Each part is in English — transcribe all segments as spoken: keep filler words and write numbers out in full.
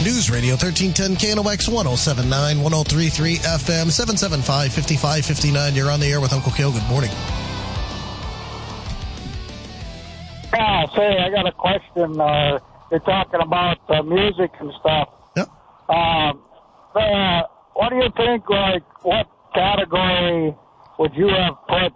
News Radio thirteen ten K N O X one oh seven point nine, one oh three point three F M, seven seven five, five five five nine. You're on the air with Uncle Kale. Good morning. Yeah, say, I got a question. Uh, you're talking about uh, music and stuff. Yep. Um, uh, what do you think, like, what category would you have put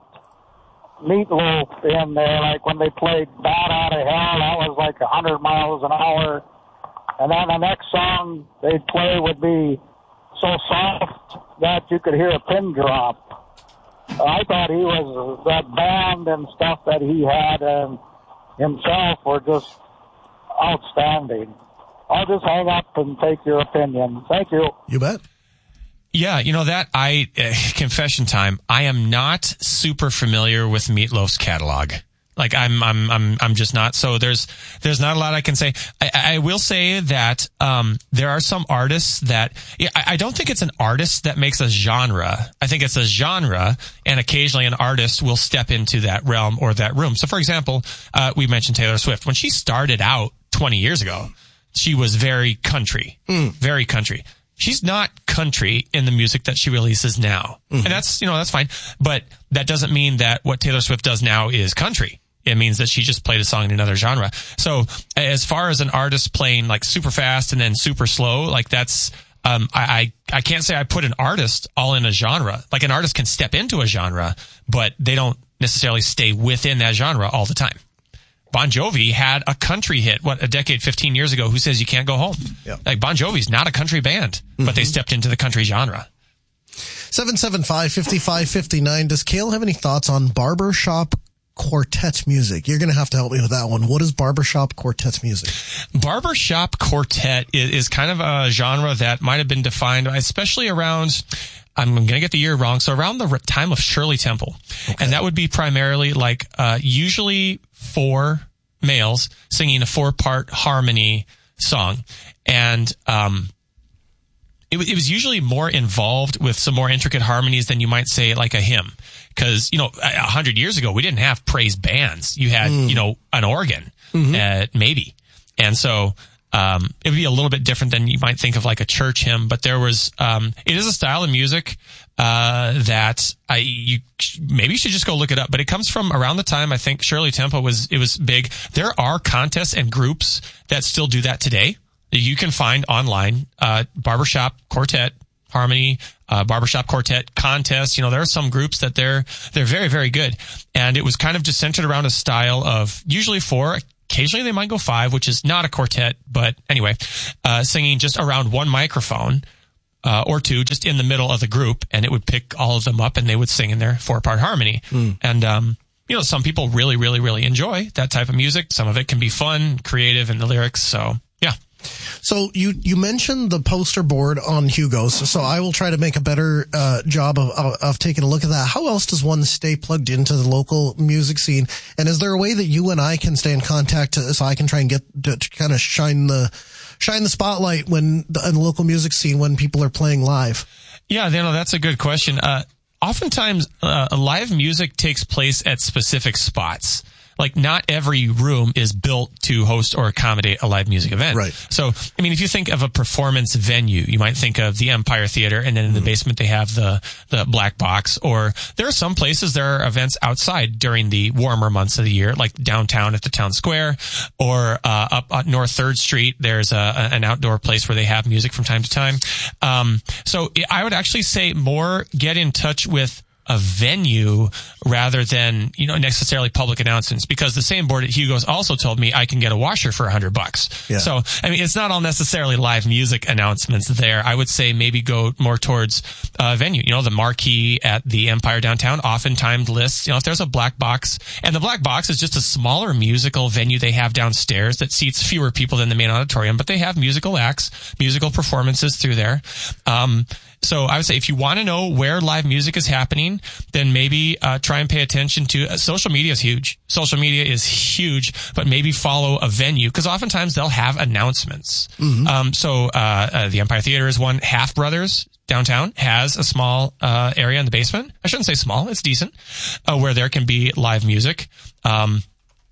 Meatloaf in there? Like, when they played Bat Out of Hell, that was like one hundred miles an hour. And then the next song they'd play would be so soft that you could hear a pin drop. I thought he was, that band and stuff that he had and himself were just outstanding. I'll just hang up and take your opinion. Thank you. You bet. Yeah, you know that I uh, confession time. I am not super familiar with Meatloaf's catalog. Like I'm, I'm, I'm, I'm just not. So there's, there's not a lot I can say. I, I will say that um, there are some artists that yeah, I, I don't think it's an artist that makes a genre. I think it's a genre, and occasionally an artist will step into that realm or that room. So, for example, uh, we mentioned Taylor Swift. When she started out twenty years ago, she was very country, mm. very country. She's not country in the music that she releases now, mm-hmm. and that's you know that's fine. But that doesn't mean that what Taylor Swift does now is country. It means that she just played a song in another genre. So as far as an artist playing like super fast and then super slow, like that's, um, I, I, I can't say I put an artist all in a genre. Like an artist can step into a genre, but they don't necessarily stay within that genre all the time. Bon Jovi had a country hit, what, a decade, fifteen years ago, Who Says You Can't Go Home? Yeah. Like Bon Jovi's not a country band, mm-hmm. but they stepped into the country genre. seven seven five, five five five nine. Does Kale have any thoughts on barbershop quartet music? You're going to have to help me with that one. What is barbershop quartet music? Barbershop quartet is, is kind of a genre that might have been defined, especially around, I'm going to get the year wrong, so around the time of Shirley Temple. Okay. And that would be primarily like, uh, usually four males singing a four-part harmony song. And, um, It, it was usually more involved with some more intricate harmonies than you might say like a hymn. Because, you know, a hundred years ago, we didn't have praise bands. You had, mm. you know, an organ, mm-hmm. uh, maybe. And so, um, it would be a little bit different than you might think of like a church hymn. But there was, um, it is a style of music, uh, that I, you, maybe you should just go look it up. But it comes from around the time I think Shirley Temple was, it was big. There are contests and groups that still do that today. You can find online, uh, barbershop quartet, harmony, uh, barbershop quartet contest. You know, there are some groups that they're, they're very, very good. And it was kind of just centered around a style of usually four, occasionally they might go five, which is not a quartet, but anyway, uh, singing just around one microphone, uh, or two, just in the middle of the group. And it would pick all of them up and they would sing in their four part harmony. Mm. And, um, you know, some people really, really, really enjoy that type of music. Some of it can be fun, creative in the lyrics. So, yeah. So you, you mentioned the poster board on Hugo's, so I will try to make a better uh, job of, of of taking a look at that. How else does one stay plugged into the local music scene? And is there a way that you and I can stay in contact to, so I can try and get to, to kind of shine the shine the spotlight when the, in the local music scene when people are playing live? Yeah, you know, that's a good question. Uh, oftentimes, uh, live music takes place at specific spots. Like, not every room is built to host or accommodate a live music event. Right. So, I mean, if you think of a performance venue, you might think of the Empire Theater, and then in the mm-hmm. basement they have the, the Black Box. Or there are some places there are events outside during the warmer months of the year, like downtown at the town square, or uh, up on North third Street. There's a, an outdoor place where they have music from time to time. Um, so I would actually say more get in touch with a venue rather than, you know, necessarily public announcements, because the same board at Hugo's also told me I can get a washer for a hundred bucks. Yeah. So, I mean, it's not all necessarily live music announcements there. I would say maybe go more towards uh venue. You know, the marquee at the Empire downtown oftentimes lists, you know, if there's a Black Box, and the Black Box is just a smaller musical venue they have downstairs that seats fewer people than the main auditorium, but they have musical acts, musical performances through there. Um, So I would say if you want to know where live music is happening, then maybe uh, try and pay attention to uh, social media is huge. Social media is huge, but maybe follow a venue, because oftentimes they'll have announcements. Mm-hmm. Um, so uh, uh, the Empire Theater is one. Half Brothers downtown has a small uh, area in the basement. I shouldn't say small; it's decent, uh, where there can be live music. Um,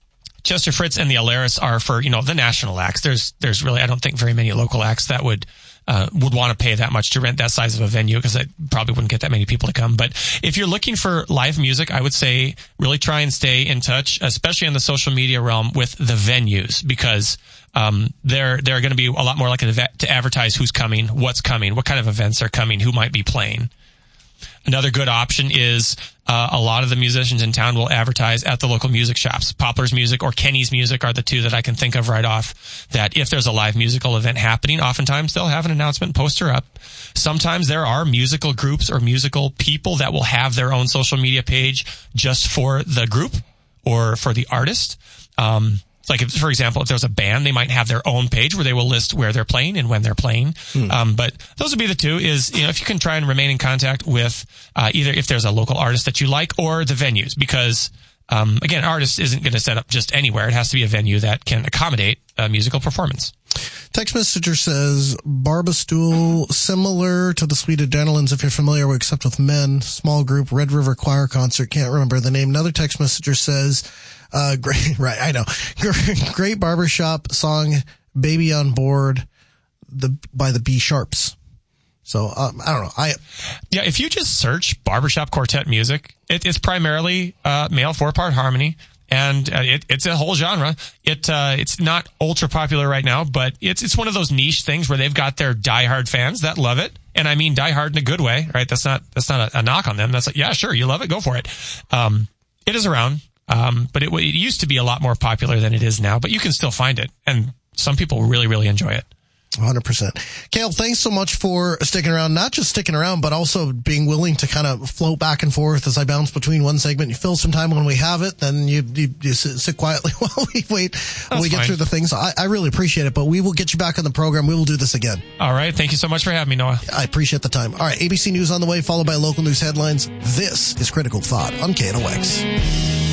Chester Fritz and the Alaris are for, you know, the national acts. There's, there's really, I don't think very many local acts that would, uh, would want to pay that much to rent that size of a venue, because I probably wouldn't get that many people to come. But if you're looking for live music, I would say really try and stay in touch, especially in the social media realm, with the venues, because, um, they're, they're going to be a lot more likely to, to advertise who's coming, what's coming, what kind of events are coming, who might be playing. Another good option is uh, a lot of the musicians in town will advertise at the local music shops. Poplar's Music or Kenny's Music are the two that I can think of right off, that if there's a live musical event happening, oftentimes they'll have an announcement poster up. Sometimes there are musical groups or musical people that will have their own social media page just for the group or for the artist. Um, Like, if, for example, if there's a band, they might have their own page where they will list where they're playing and when they're playing. Hmm. Um, but those would be the two, is, you know, if you can try and remain in contact with, uh, either if there's a local artist that you like or the venues, because, um, again, artist isn't going to set up just anywhere. It has to be a venue that can accommodate a musical performance. Text messenger says, Barbastool, similar to the Sweet Adrenalines, if you're familiar, except with men, small group, Red River Choir concert, can't remember the name. Another text messenger says, uh, great, right, I know, great barbershop song, Baby on Board, the, by the B Sharps. So, um, I don't know. I, yeah, if you just search barbershop quartet music, it, it's primarily, uh, male four-part harmony. And uh, it, it's a whole genre. It uh, it's not ultra popular right now, but it's it's one of those niche things where they've got their diehard fans that love it, and I mean diehard in a good way, right? That's not that's not a, a knock on them. That's like, yeah, sure, you love it, go for it. Um, it is around, um, but it, it used to be a lot more popular than it is now. But you can still find it, and some people really really enjoy it. one hundred percent. Cale, thanks so much for sticking around, not just sticking around, but also being willing to kind of float back and forth as I bounce between one segment. You fill some time when we have it, then you, you, you sit, sit quietly while we wait, while we get fine. through the things. I, I really appreciate it, but we will get you back on the program. We will do this again. All right. Thank you so much for having me, Noah. I appreciate the time. All right. A B C News on the way, followed by local news headlines. This is Critical Thought on K N O X.